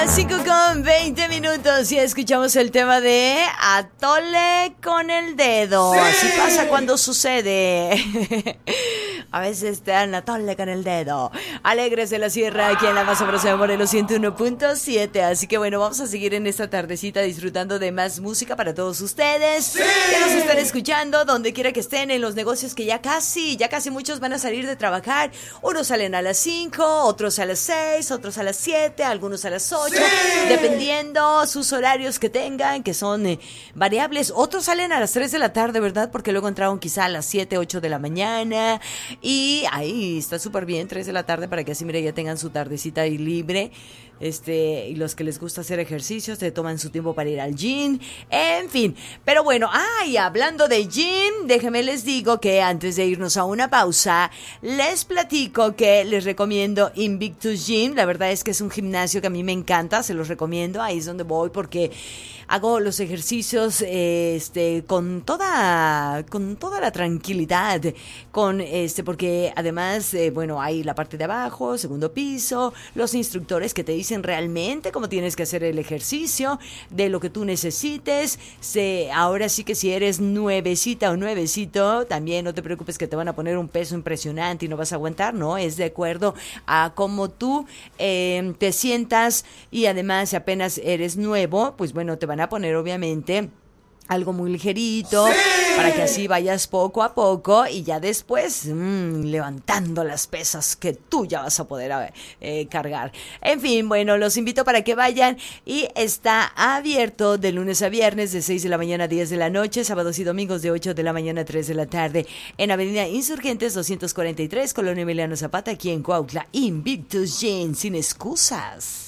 5:20 y escuchamos el tema de atole con el dedo. Sí. Así pasa cuando sucede. A veces te dan atole con el dedo. Alegres de la Sierra, aquí en la más sabrosa de Morelos 101.7. Así que bueno, vamos a seguir en esta tardecita disfrutando de más música para todos ustedes. Sí. Que nos están escuchando, donde quiera que estén, en los negocios que ya casi muchos van a salir de trabajar. Unos salen a las 5, otros a las 6, otros a las 7, algunos a las 8. Sí. Dependiendo sus horarios que tengan, que son variables. Otros salen a las 3 de la tarde, ¿verdad? Porque luego entraron quizá a las 7, 8 de la mañana. Y ahí está súper bien, 3 de la tarde, para que así, mire, ya tengan su tardecita ahí libre. Y los que les gusta hacer ejercicios, se toman su tiempo para ir al gym, en fin. Pero bueno, hablando de gym, déjenme les digo que antes de irnos a una pausa, les platico que les recomiendo Invictus Gym. La verdad es que es un gimnasio que a mí me encanta, se los recomiendo. Ahí es donde voy porque hago los ejercicios con toda la tranquilidad, porque además, hay la parte de abajo, segundo piso, los instructores que te dicen realmente cómo tienes que hacer el ejercicio, de lo que tú necesites. Ahora sí que si eres nuevecita o nuevecito, también no te preocupes que te van a poner un peso impresionante y no vas a aguantar, ¿no? Es de acuerdo a cómo tú te sientas, y además si apenas eres nuevo, pues bueno, te van a poner obviamente algo muy ligerito, ¡sí!, para que así vayas poco a poco y ya después levantando las pesas que tú ya vas a poder cargar. En fin, bueno, los invito para que vayan, y está abierto de lunes a viernes de 6 de la mañana a 10 de la noche, sábados y domingos de 8 de la mañana a 3 de la tarde, en Avenida Insurgentes 243, Colonia Emiliano Zapata, aquí en Cuautla. Invictus Gym, sin excusas.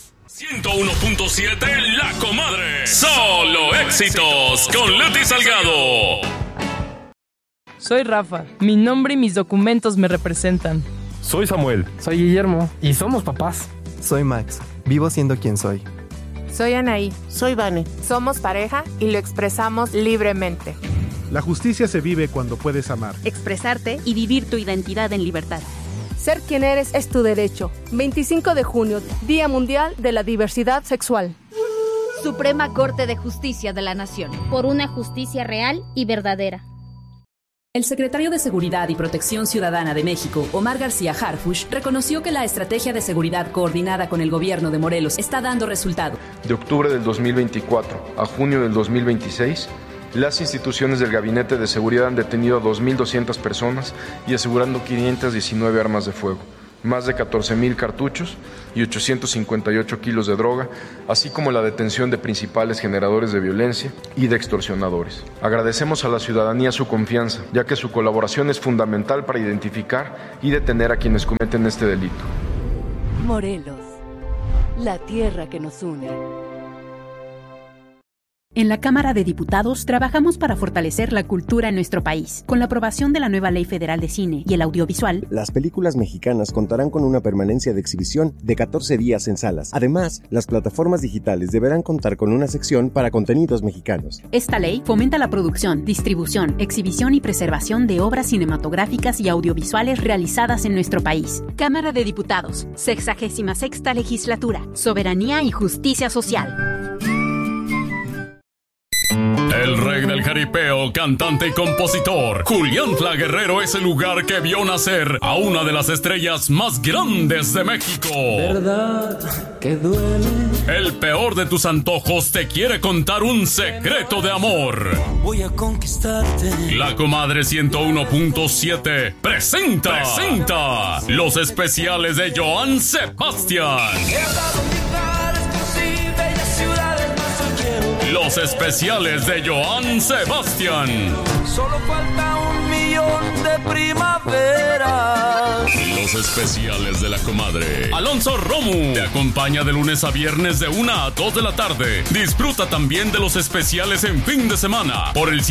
101.7 La Comadre. Solo éxitos con Leti Salgado. Soy Rafa. Mi nombre y mis documentos me representan. Soy Samuel. Soy Guillermo. Y somos papás. Soy Max. Vivo siendo quien soy. Soy Anaí. Soy Vane. Somos pareja y lo expresamos libremente. La justicia se vive cuando puedes amar, expresarte y vivir tu identidad en libertad. Ser quien eres es tu derecho. 25 de junio, Día Mundial de la Diversidad Sexual. Suprema Corte de Justicia de la Nación. Por una justicia real y verdadera. El secretario de Seguridad y Protección Ciudadana de México, Omar García Harfuch, reconoció que la estrategia de seguridad coordinada con el gobierno de Morelos está dando resultado. De octubre del 2024 a junio del 2026, las instituciones del Gabinete de Seguridad han detenido a 2.200 personas y asegurando 519 armas de fuego, más de 14,000 cartuchos y 858 kilos de droga, así como la detención de principales generadores de violencia y de extorsionadores. Agradecemos a la ciudadanía su confianza, ya que su colaboración es fundamental para identificar y detener a quienes cometen este delito. Morelos, la tierra que nos une. En la Cámara de Diputados trabajamos para fortalecer la cultura en nuestro país. Con la aprobación de la nueva Ley Federal de Cine y el Audiovisual, las películas mexicanas contarán con una permanencia de exhibición de 14 días en salas. Además, las plataformas digitales deberán contar con una sección para contenidos mexicanos. Esta ley fomenta la producción, distribución, exhibición y preservación de obras cinematográficas y audiovisuales realizadas en nuestro país. Cámara de Diputados, 66ª Legislatura, Soberanía y Justicia Social. El rey del jaripeo, cantante y compositor, Julián Tla Guerrero, es el lugar que vio nacer a una de las estrellas más grandes de México. ¿Verdad que duele? El peor de tus antojos te quiere contar un secreto de amor. Voy a conquistarte. La Comadre 101.7 presenta los especiales de Joan Sebastián. Los especiales de Joan Sebastián. Solo falta 1,000,000 de primaveras. Los especiales de la Comadre. Alonso Romu te acompaña de lunes a viernes de 1 a 2 de la tarde. Disfruta también de los especiales en fin de semana por el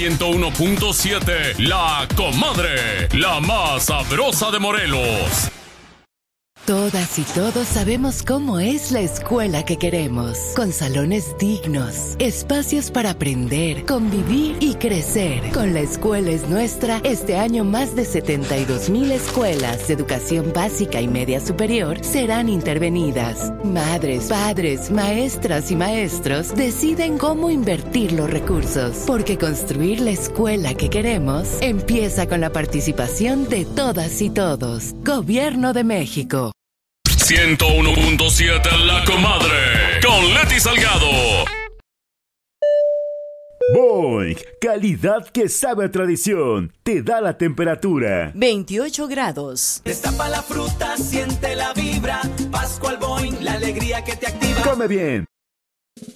101.7. La Comadre, la más sabrosa de Morelos. Todas y todos sabemos cómo es la escuela que queremos, con salones dignos, espacios para aprender, convivir y crecer. Con La Escuela es Nuestra, este año más de 72,000 escuelas de educación básica y media superior serán intervenidas. Madres, padres, maestras y maestros deciden cómo invertir los recursos, porque construir la escuela que queremos empieza con la participación de todas y todos. Gobierno de México. 101.7 La Comadre con Leti Salgado. Boing, calidad que sabe a tradición. Te da la temperatura. 28 grados. Destapa la fruta, siente la vibra. Pascual Boing, la alegría que te activa. Come bien,